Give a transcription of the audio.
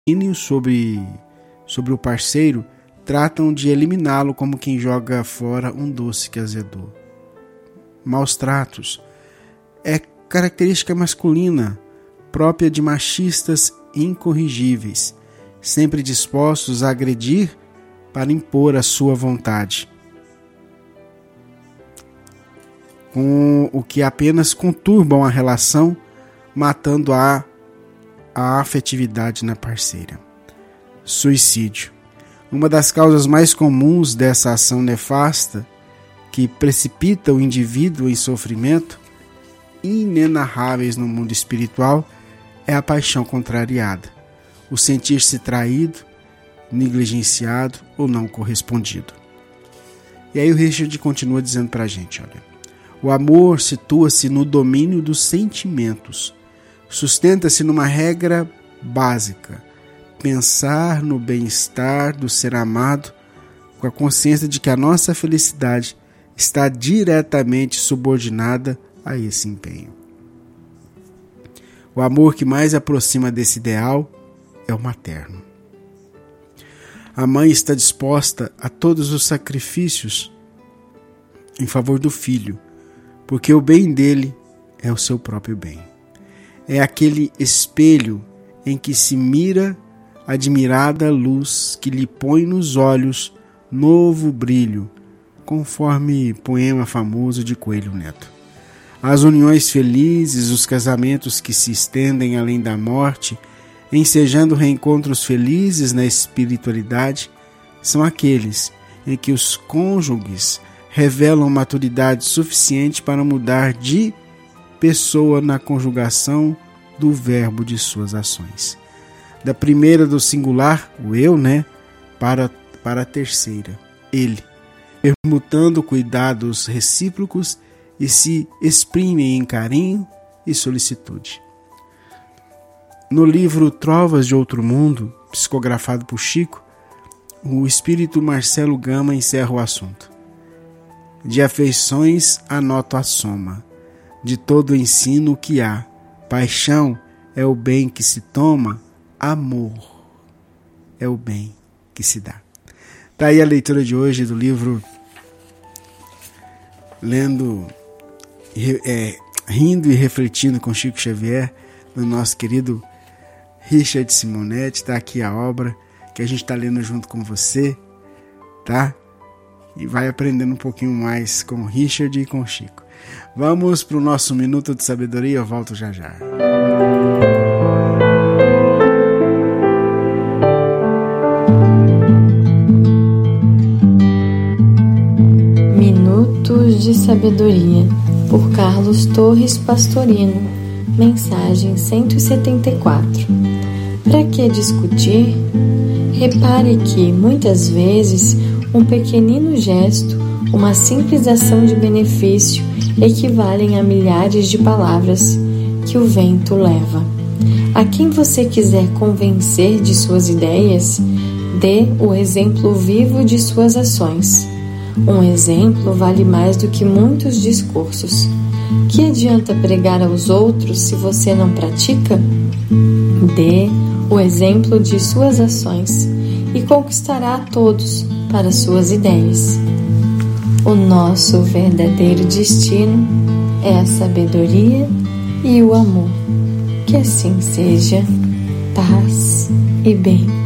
domínio sobre o parceiro tratam de eliminá-lo como quem joga fora um doce que azedou. Maus tratos é característica masculina, própria de machistas incorrigíveis, sempre dispostos a agredir para impor a sua vontade, com o que apenas conturbam a relação, matando a afetividade na parceira. Suicídio. Uma das causas mais comuns dessa ação nefasta, que precipita o indivíduo em sofrimento inenarráveis no mundo espiritual, é a paixão contrariada, o sentir-se traído, negligenciado ou não correspondido. E aí o Richard continua dizendo para a gente, olha, o amor situa-se no domínio dos sentimentos, sustenta-se numa regra básica, pensar no bem-estar do ser amado com a consciência de que a nossa felicidade está diretamente subordinada a esse empenho. O amor que mais aproxima desse ideal é o materno. A mãe está disposta a todos os sacrifícios em favor do filho, porque o bem dele é o seu próprio bem. É aquele espelho em que se mira a admirada luz que lhe põe nos olhos novo brilho, conforme poema famoso de Coelho Neto. As uniões felizes, os casamentos que se estendem além da morte, ensejando reencontros felizes na espiritualidade, são aqueles em que os cônjuges revelam maturidade suficiente para mudar de pessoa na conjugação do verbo de suas ações. Da primeira do singular, o eu, para a terceira, ele, permutando cuidados recíprocos e se exprimem em carinho e solicitude. No livro Trovas de Outro Mundo, psicografado por Chico, o espírito Marcelo Gama encerra o assunto. De afeições anoto a soma, de todo o ensino que há. Paixão é o bem que se toma, amor é o bem que se dá. Está aí a leitura de hoje do livro Rindo e Refletindo com Chico Xavier, do nosso querido Richard Simonetti. Está aqui a obra que a gente está lendo junto com você, tá? E vai aprendendo um pouquinho mais com o Richard e com o Chico. Vamos para o nosso Minuto de Sabedoria, eu volto já já. Minutos de Sabedoria, por Carlos Torres Pastorino. Mensagem 174. Para que discutir? Repare que, muitas vezes, um pequenino gesto, uma simples ação de benefício equivalem a milhares de palavras que o vento leva. A quem você quiser convencer de suas ideias, dê o exemplo vivo de suas ações. Um exemplo vale mais do que muitos discursos. Que adianta pregar aos outros se você não pratica? Dê o exemplo de suas ações e conquistará a todos para suas ideias. O nosso verdadeiro destino é a sabedoria e o amor. Que assim seja, paz e bem.